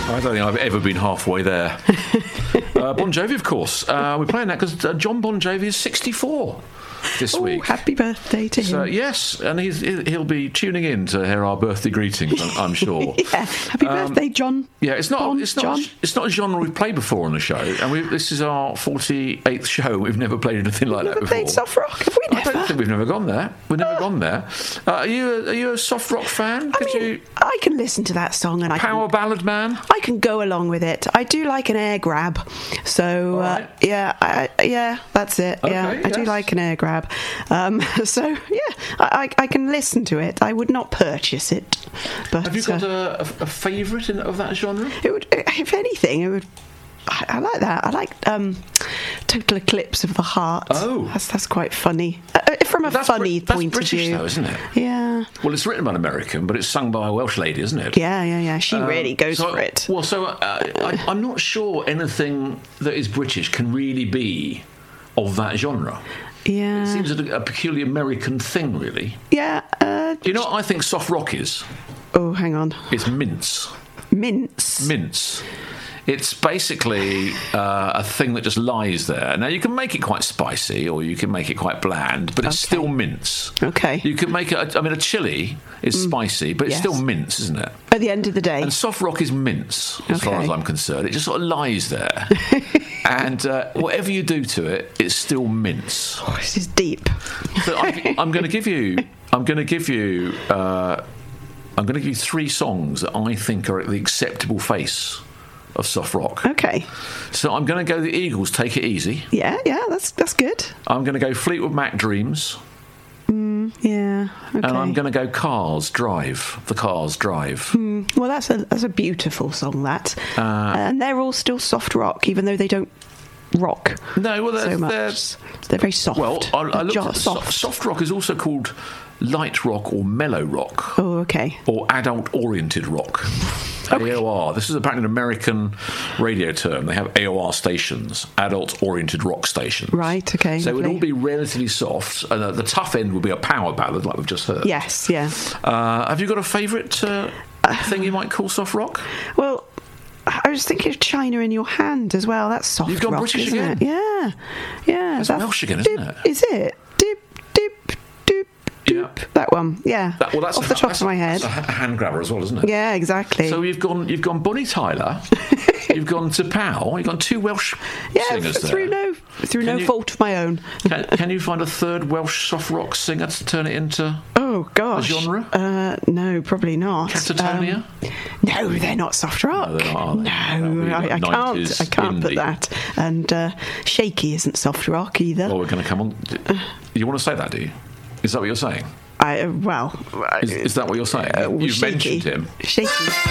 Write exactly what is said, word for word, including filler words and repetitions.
I don't think I've ever been halfway there. uh, Bon Jovi, of course. Uh, we're playing that because uh, John Bon Jovi is sixty-four this oh, week. Happy birthday to him. So, yes, and he's, he'll be tuning in to hear our birthday greetings, I'm, I'm sure. yeah, happy um, birthday, John. Yeah, it's not bon, it's not John. it's not a genre we've played before on the show, and we, this is our forty-eighth show. We've never played anything like we've that before. Never played soft rock, have we? Never? I don't think we've never gone there. We've never uh, gone there. Uh, are you a, are you a soft rock fan? I Could mean, you I can listen to that song and I power can, ballad man. I can go along with it. I do like an air grab, so right. uh, yeah, I, yeah, that's it. Okay, yeah, yes. I do like an air grab. Um, so yeah, I, I can listen to it. I would not purchase it. But have you got uh, a, a favourite in, of that genre? It would, if anything, it would. I, I like that. I like um, Total Eclipse of the Heart. Oh, that's that's quite funny uh, from a that's funny Br- point that's of British view, though, isn't it? Yeah. Well, it's written by an American, but it's sung by a Welsh lady, isn't it? Yeah, yeah, yeah. She um, really goes so, for it. Well, so uh, I, I'm not sure anything that is British can really be of that genre. Yeah. It seems a, a peculiarly American thing, really. Yeah. Uh, Do you know what I think soft rock is? Oh, hang on. It's mince. Mince? Mince. It's basically uh, a thing that just lies there. Now, you can make it quite spicy or you can make it quite bland, but it's okay. still mince. Okay. You can make it, I mean, a chili is mm. spicy, but it's yes. still mince, isn't it? At the end of the day. And soft rock is mince, as okay. far as I'm concerned. It just sort of lies there. And uh, whatever you do to it, it's still mince. Oh, this is deep. So I'm, I'm going to give you, I'm going to give you, uh, I'm going to give you three songs that I think are at the acceptable face of soft rock. Okay. So I'm going to go the Eagles, Take It Easy. Yeah, yeah, that's that's good. I'm going to go Fleetwood Mac, Dreams. Mm, yeah. Okay. And I'm going to go Cars, Drive. The Cars, Drive. Mm, well, that's a that's a beautiful song, that. Uh, and they're all still soft rock, even though they don't rock. No, well, they're, so much. They're, they're very soft. Well, I, I looked jo- at soft. soft rock is also called light rock or mellow rock. Oh, okay. Or adult-oriented rock. Okay. A O R. This is apparently an American radio term. They have A O R stations, adult-oriented rock stations. Right, okay. So lovely. it would all be relatively soft, and uh, the tough end would be a power ballad, like we've just heard. Yes, yeah. Uh, have you got a favourite uh, thing you might call soft rock? Well, I was thinking of China in Your Hand as well. That's soft rock. You've gone rock, British isn't again? It? Yeah, yeah. That's, that's Welsh again, isn't it? Is it? Dip, dip, dip, yeah. That one, yeah. That, well, that's off a, the top that's of my head. That's a hand grabber as well, isn't it? Yeah, exactly. So you've gone, you've gone Bonnie Tyler, you've gone to Powell, you've gone two Welsh yeah, singers there. through no through can no you, fault of my own. can, can you find a third Welsh soft rock singer to turn it into? Oh gosh, a genre? Uh, no, probably not. Catatonia? Um, no, they're not soft rock. No, they're not, are they? No, I, I can't. I can't put that. And uh, Shaky isn't soft rock either. Well, we're going to come on. You want to say that, do you? Is that what you're saying? I, well, is, is that what you're saying? Uh, You've shaky. mentioned him. Shaky.